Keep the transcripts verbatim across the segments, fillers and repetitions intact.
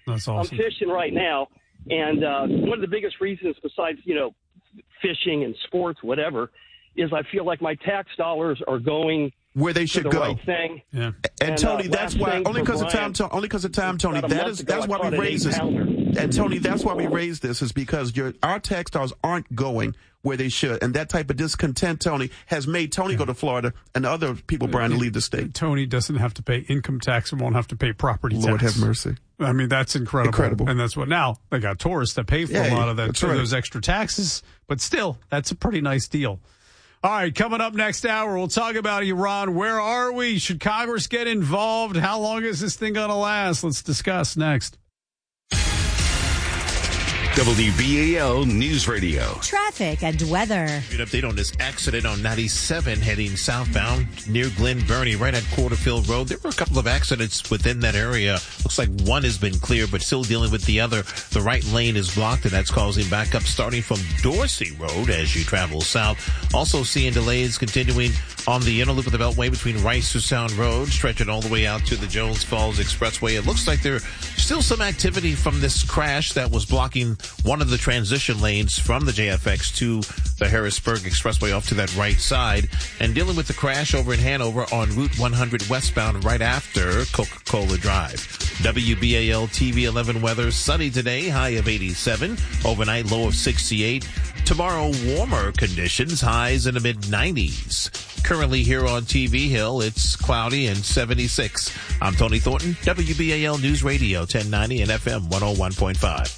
That's awesome. I'm fishing right now, and uh, one of the biggest reasons, besides you know, fishing and sports, whatever, is I feel like my tax dollars are going where they should the go. Right thing. Yeah. And, and Tony, uh, that's why only because of time. To, only because of time, Tony. That is that's why we raise this. And Tony, that's why we raise this is because your our tax dollars aren't going where they should, and that type of discontent, Tony, has made Tony yeah. go to Florida and other people, Brian, to leave the state. Tony doesn't have to pay income tax and won't have to pay property tax. Lord have mercy. I mean, that's incredible. Incredible. And that's what now they got tourists that pay for yeah, a lot of that, right. those extra taxes, but still, that's a pretty nice deal. All right, coming up next hour, we'll talk about Iran. Where are we? Should Congress get involved? How long is this thing going to last? Let's discuss next. W B A L News Radio. Traffic and weather. An update on this accident on ninety-seven heading southbound near Glen Burnie, right at Quarterfield Road. There were a couple of accidents within that area. Looks like one has been cleared, but still dealing with the other. The right lane is blocked, and that's causing backup starting from Dorsey Road as you travel south. Also seeing delays continuing on the inner loop of the Beltway between Rice to Sound Road, stretching all the way out to the Jones Falls Expressway. It looks like there's still some activity from this crash that was blocking one of the transition lanes from the J F X to the Harrisburg Expressway off to that right side, and dealing with the crash over in Hanover on Route one hundred westbound right after Coca-Cola Drive. W B A L T V eleven weather, sunny today, high of eighty-seven, overnight low of sixty-eight. Tomorrow, warmer conditions, highs in the mid nineties. Currently here on T V Hill, it's cloudy and seventy-six. I'm Tony Thornton, W B A L News Radio, ten ninety and F M one oh one point five.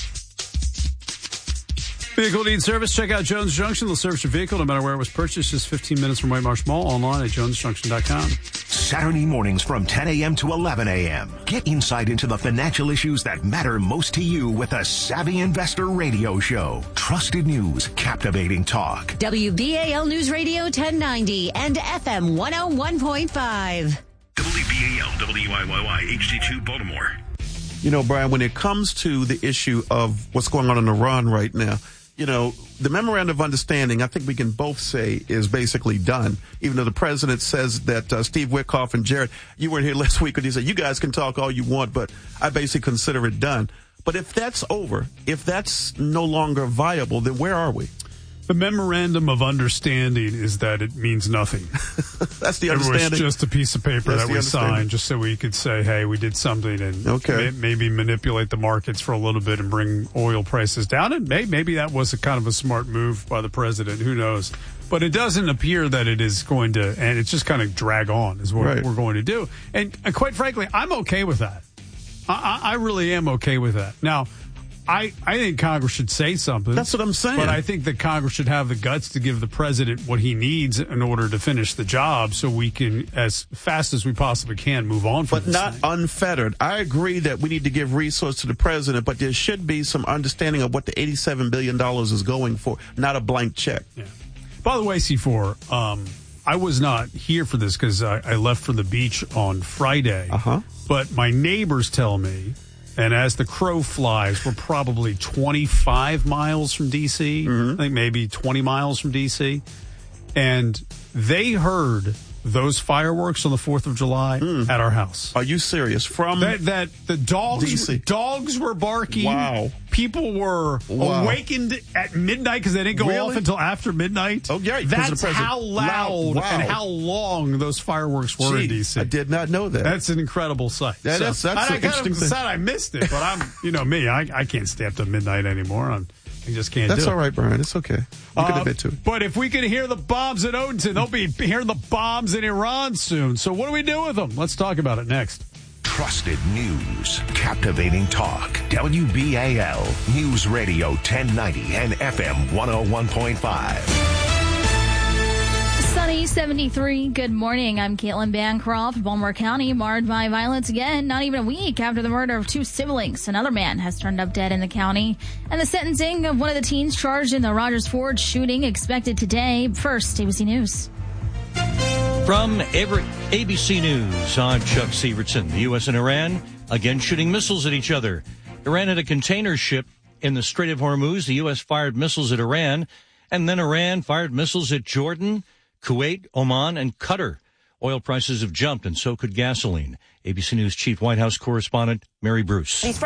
Vehicle needs service. Check out Jones Junction. They'll service your vehicle no matter where it was purchased. Just fifteen minutes from White Marsh Mall. Online at jones junction dot com. Saturday mornings from ten a.m. to eleven a.m. Get insight into the financial issues that matter most to you with a Savvy Investor Radio Show. Trusted news, captivating talk. W B A L News Radio ten ninety and F M one oh one point five. W B A L W I Y Y H D two Baltimore. You know, Brian, when it comes to the issue of what's going on in Iran right now, you know, the memorandum of understanding, I think we can both say, is basically done, even though the president says that uh, Steve Witkoff and Jared, you weren't here last week, and he said, you guys can talk all you want, but I basically consider it done. But if that's over, if that's no longer viable, then where are we? The memorandum of understanding is that it means nothing. That's the understanding. It was just a piece of paper That's that we signed just so we could say, hey, we did something and okay. may, maybe manipulate the markets for a little bit and bring oil prices down. And may, maybe that was a kind of a smart move by the president. Who knows? But it doesn't appear that it is going to, and it's just kind of drag on is what right. we're going to do. And, and quite frankly, I'm okay with that. I, I, I really am okay with that. Now, I, I think Congress should say something. That's what I'm saying. But I think that Congress should have the guts to give the president what he needs in order to finish the job so we can, as fast as we possibly can, move on from But this not thing. unfettered. I agree that we need to give resources to the president, but there should be some understanding of what the eighty-seven billion dollars is going for, not a blank check. Yeah. By the way, C four, um, I was not here for this because I, I left for the beach on Friday. Uh-huh. But my neighbors tell me, and as the crow flies, we're probably twenty-five miles from D C Mm-hmm. I think maybe twenty miles from D C And they heard those fireworks on the fourth of July mm. at our house. Are you serious? From that, that the dogs, D C dogs were barking. Wow. People were wow. awakened at midnight because they didn't go really? off until after midnight. Oh, yeah. That's how loud, loud. Wow. and how long those fireworks were Gee, in D C I did not know that. That's an incredible sight. That, so, that's that's I, an I kind interesting of thing. sad I missed it, but I'm, you know me, I, I can't stay up to midnight anymore. I'm, I just can't That's do it. all right, Brian. It's okay. You uh, can admit to it. But if we can hear the bombs at Odenton, they'll be hearing the bombs in Iran soon. So what do we do with them? Let's talk about it next. Trusted news, captivating talk. W B A L News Radio ten ninety and F M one oh one point five. Sunny seventy-three. Good morning. I'm Caitlin Bancroft. Baltimore County marred by violence again. Not even a week after the murder of two siblings, another man has turned up dead in the county. And the sentencing of one of the teens charged in the Rogers Ford shooting expected today. First, A B C News. From A B C News, I'm Chuck Severson. The U S and Iran again shooting missiles at each other. Iran had a container ship in the Strait of Hormuz. The U S fired missiles at Iran, and then Iran fired missiles at Jordan, Kuwait, Oman, and Qatar. Oil prices have jumped, and so could gasoline. A B C News Chief White House Correspondent Mary Bruce.